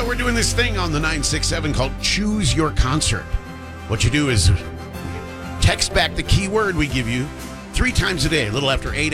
we're doing this thing on the 967 called Choose Your Concert. What you do is text back the keyword we give you 3 times a day, a little after 8